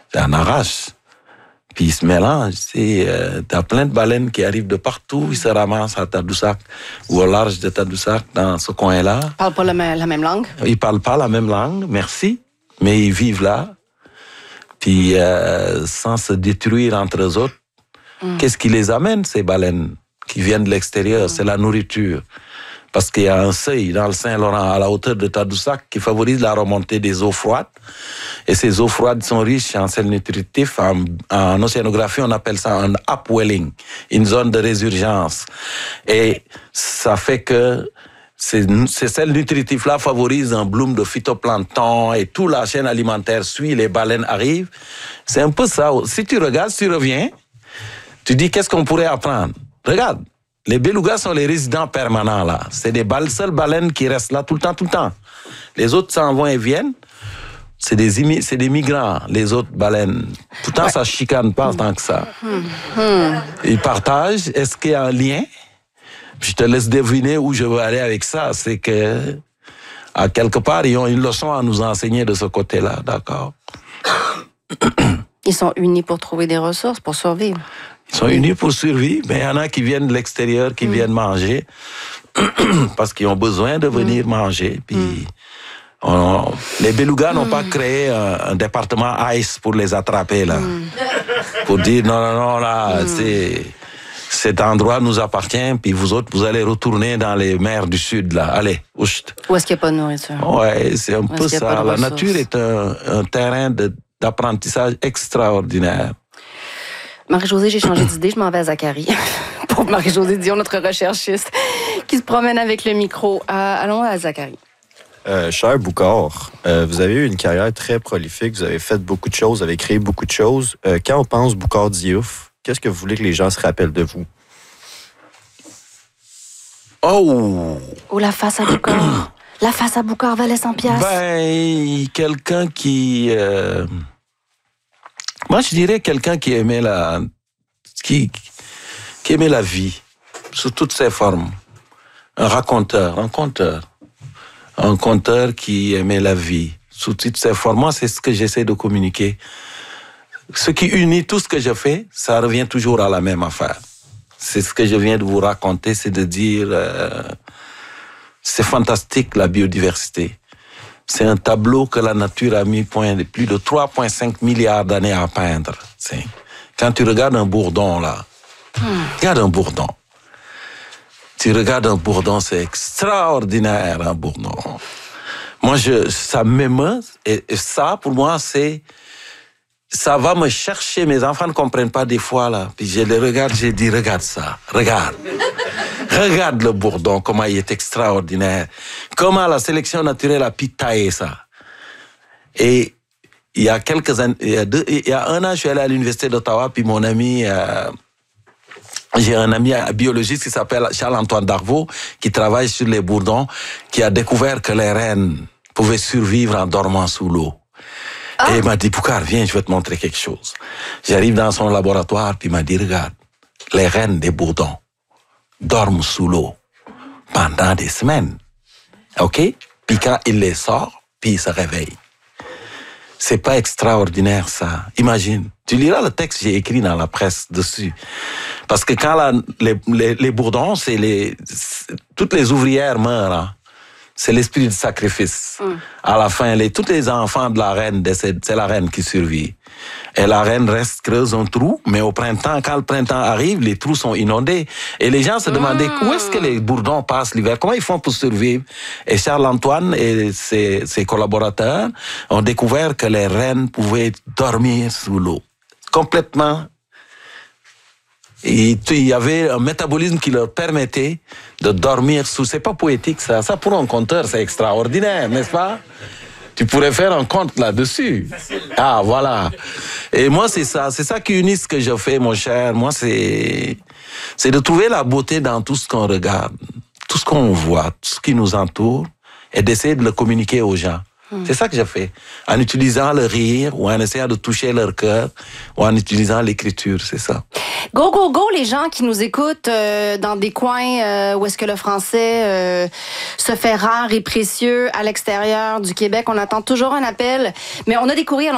j'en arrache. Puis ils se mélangent. T'as plein de baleines qui arrivent de partout, ils se ramassent à Tadoussac ou au large de Tadoussac, dans ce coin-là. Ils parlent pas la même langue? Ils parlent pas la même langue, merci, mais ils vivent là. Puis sans se détruire entre eux autres. Qu'est-ce qui les amène, ces baleines qui viennent de l'extérieur? C'est la nourriture. Parce qu'il y a un seuil dans le Saint-Laurent, à la hauteur de Tadoussac, qui favorise la remontée des eaux froides. Et ces eaux froides sont riches en sels nutritifs. En océanographie, on appelle ça un upwelling, une zone de résurgence. Et ça fait que ces sels nutritifs-là favorisent un bloom de phytoplancton et toute la chaîne alimentaire suit, les baleines arrivent. C'est un peu ça. Si tu regardes, si tu reviens, tu dis qu'est-ce qu'on pourrait apprendre? Regarde. Les belugas sont les résidents permanents, là. C'est des seules baleines qui restent là tout le temps. Les autres s'en vont et viennent. C'est des migrants, les autres baleines. Pourtant, ça chicane pas tant que ça. Ils partagent. Est-ce qu'il y a un lien? Je te laisse deviner où je veux aller avec ça. C'est que, à quelque part, ils ont une leçon à nous enseigner de ce côté-là, d'accord? Ils sont unis pour trouver des ressources, pour survivre. Ils sont unis pour survivre, mais il y en a qui viennent de l'extérieur, qui viennent manger, parce qu'ils ont besoin de venir manger. Puis les belugas n'ont pas créé un département ICE pour les attraper, là. Pour dire, non, là, cet endroit nous appartient, puis vous autres, vous allez retourner dans les mers du Sud, là. Allez, oust. Où est-ce qu'il n'y a pas de nourriture? Ouais, c'est un peu ça. La nature est un terrain d'apprentissage extraordinaire. Marie-Josée, j'ai changé d'idée, je m'en vais à Zachary. Pour Marie-Josée Dion, notre recherchiste, qui se promène avec le micro. Allons à Zachary. Cher Boucard, vous avez eu une carrière très prolifique, vous avez fait beaucoup de choses, vous avez créé beaucoup de choses. Quand on pense Boucard Diouf, qu'est-ce que vous voulez que les gens se rappellent de vous? Oh, la face à Boucard. La face à Boucard valait 100 piastres. Quelqu'un qui... Moi, je dirais quelqu'un qui aimait qui aimait la vie, sous toutes ses formes. Un conteur qui aimait la vie, sous toutes ses formes. Moi, c'est ce que j'essaie de communiquer. Ce qui unit tout ce que je fais, ça revient toujours à la même affaire. C'est ce que je viens de vous raconter, c'est de dire... c'est fantastique, la biodiversité. C'est un tableau que la nature a mis plus de 3,5 milliards d'années à peindre. Quand tu regardes un bourdon, là, regarde un bourdon. Tu regardes un bourdon, c'est extraordinaire, un bourdon. Moi, ça m'émeut, et ça, pour moi, ça va me chercher. Mes enfants ne comprennent pas des fois, là. Puis je les regarde, j'ai dit, regarde ça, regarde. Regarde le bourdon, comment il est extraordinaire. Comment la sélection naturelle a pu tailler ça. Et il y a quelques années, il y a un an, je suis allé à l'Université d'Ottawa, puis mon ami, j'ai un ami biologiste qui s'appelle Charles-Antoine Darvaux, qui travaille sur les bourdons, qui a découvert que les rennes pouvaient survivre en dormant sous l'eau. Et il m'a dit, Boucard, viens, je vais te montrer quelque chose. J'arrive dans son laboratoire, puis il m'a dit, regarde, les rennes des bourdons dorment sous l'eau pendant des semaines. OK? Puis quand il les sort, puis ils se réveillent. C'est pas extraordinaire, ça. Imagine. Tu liras le texte que j'ai écrit dans la presse dessus. Parce que quand les bourdons, toutes les ouvrières meurent, hein. C'est l'esprit du sacrifice. À la fin, tous les enfants de la reine décèdent. C'est la reine qui survit. Et la reine creuse un trou, mais au printemps, quand le printemps arrive, les trous sont inondés. Et les gens se demandaient où est-ce que les bourdons passent l'hiver, comment ils font pour survivre. Et Charles-Antoine et ses collaborateurs ont découvert que les rennes pouvaient dormir sous l'eau. Complètement. Et il y avait un métabolisme qui leur permettait de dormir sous... C'est pas poétique, ça. Ça, pour un conteur, c'est extraordinaire, n'est-ce pas? Tu pourrais faire un conte là-dessus. Ah, voilà. Et moi, c'est ça qui unit ce que je fais, mon cher. Moi, c'est de trouver la beauté dans tout ce qu'on regarde, tout ce qu'on voit, tout ce qui nous entoure, et d'essayer de le communiquer aux gens. C'est ça que je fais. En utilisant le rire, ou en essayant de toucher leur cœur, ou en utilisant l'écriture, c'est ça. Go, go, go, les gens qui nous écoutent dans des coins où est-ce que le français se fait rare et précieux à l'extérieur du Québec. On attend toujours un appel, mais on a des courriels.